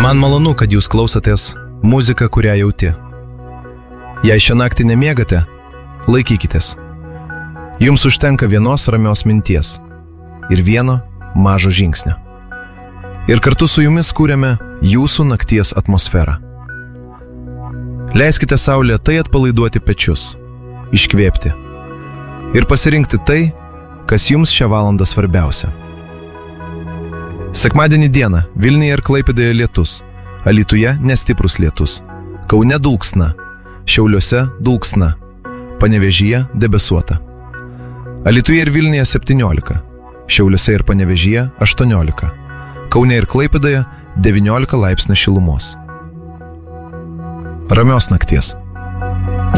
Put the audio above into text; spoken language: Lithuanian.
Man malonu, kad jūs klausotės muziką, kurią jauti. Jei šią naktį nemiegate, laikykitės. Jums užtenka vienos ramios minties ir vieno mažo žingsnio. Ir kartu su jumis kūrėme jūsų nakties atmosferą. Leiskite sau lėtai atpalaiduoti pečius, iškvėpti ir pasirinkti tai, kas jums šią valandą svarbiausia. Sekmadienį dieną Vilniuje ir Klaipėdoje lietus, Alytuje nestiprus lietus, Kaune dulksna, Šiauliuose dulksna, Panevėžyje debesuota. Alytuje ir Vilniuje 17, Šiauliuose ir Panevėžyje 18, Kaune ir Klaipėdoje 19 laipsnių šilumos. Ramios nakties.